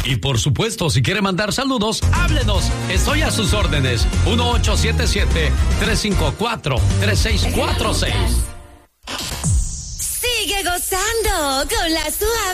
Y por supuesto, si quiere mandar saludos, háblenos. Estoy a sus órdenes. 1877-354-3646. Sigue gozando con la suave.